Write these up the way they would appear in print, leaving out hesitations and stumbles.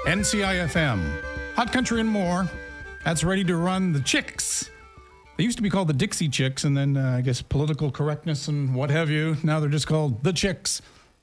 NCIFM, Hot Country and more. That's ready to run the Chicks. They used to be called the Dixie Chicks, and then I guess political correctness and what have you. Now they're just called the Chicks.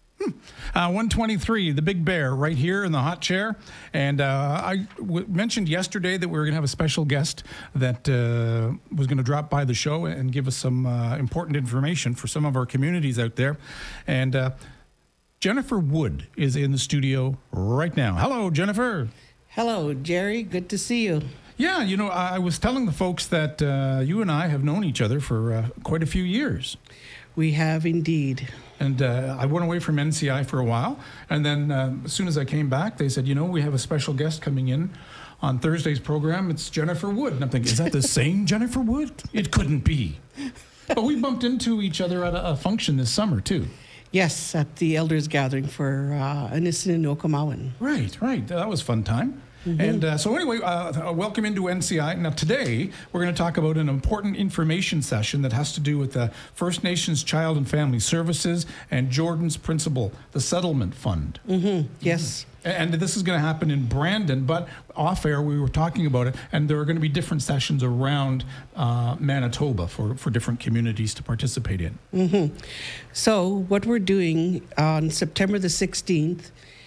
123, the Big Bear, right here in the hot chair. And I mentioned yesterday that we were going to have a special guest that was going to drop by the show and give us some important information for some of our communities out there. And Jennifer Wood is in the studio right now. Hello, Jennifer. Hello, Jerry. Good to see you. Yeah, you know, I was telling the folks that you and I have known each other for quite a few years. We have indeed. And I went away from NCI for a while. And then as soon as I came back, they said, you know, we have a special guest coming in on Thursday's program. It's Jennifer Wood. And I'm thinking, is that the same Jennifer Wood? It couldn't be. But we bumped into each other at a function this summer, too. Yes, at the Elders Gathering for Anniston and Okamawan. Right. That was a fun time. Mm-hmm. And so anyway, welcome into NCI. Now today, we're going to talk about an important information session that has to do with the First Nations Child and Family Services and Jordan's Principle, the Settlement Fund. Mm-hmm. Yes. And this is going to happen in Brandon, but off air we were talking about it, and there are going to be different sessions around Manitoba for different communities to participate in. Mm-hmm. So what we're doing on September the 16th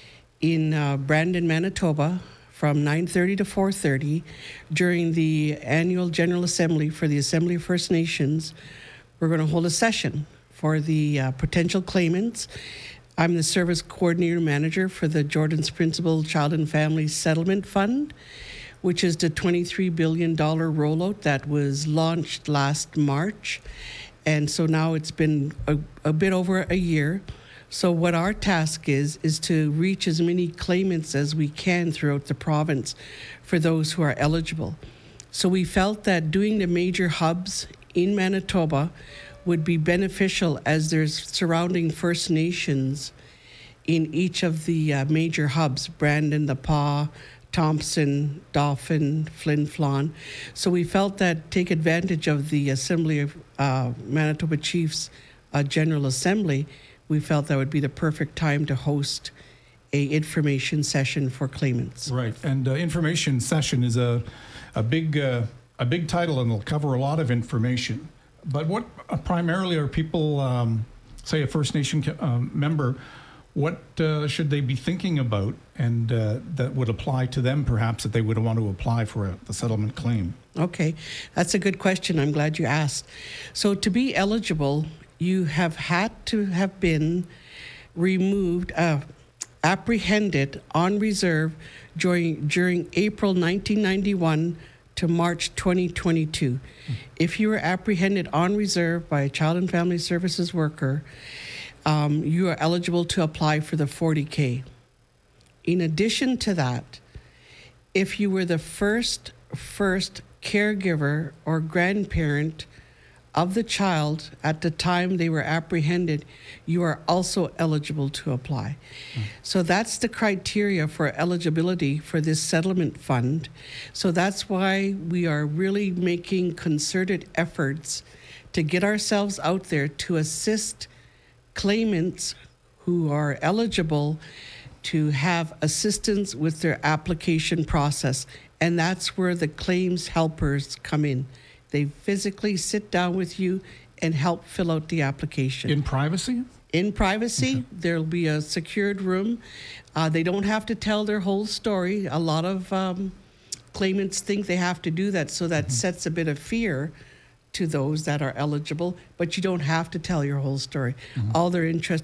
in Brandon, Manitoba, from 9:30 to 4:30 during the annual General Assembly for the Assembly of First Nations, we're going to hold a session for the potential claimants. I'm the service coordinator manager for the Jordan's Principle Child and Family Settlement Fund, which is the $23 billion rollout that was launched last March. And so now it's been a bit over a year. So what our task is to reach as many claimants as we can throughout the province for those who are eligible. So we felt that doing the major hubs in Manitoba would be beneficial as there's surrounding First Nations in each of the major hubs, Brandon, The Pas, Thompson, Dauphin, Flin Flon. So we felt that take advantage of the Assembly of Manitoba Chiefs General Assembly, we felt that would be the perfect time to host a information session for claimants. Right, and information session is a big title, and it'll cover a lot of information. But what primarily are people, say a First Nation member, what should they be thinking about, and that would apply to them perhaps that they would want to apply for the settlement claim? Okay, that's a good question. I'm glad you asked. So to be eligible, you have had to have been removed, apprehended on reserve during April 1991 to March 2022. If you were apprehended on reserve by a Child and Family Services worker, you are eligible to apply for the 40K. In addition to that, if you were the first caregiver or grandparent of the child at the time they were apprehended, you are also eligible to apply. So that's the criteria for eligibility for this settlement fund. So that's why we are really making concerted efforts to get ourselves out there to assist claimants who are eligible to have assistance with their application process. And that's where the claims helpers come in. They physically sit down with you and help fill out the application. In privacy? In privacy. Okay. There'll be a secured room. They don't have to tell their whole story. A lot of claimants think they have to do that, so that sets a bit of fear to those that are eligible, but you don't have to tell your whole story. All they're interested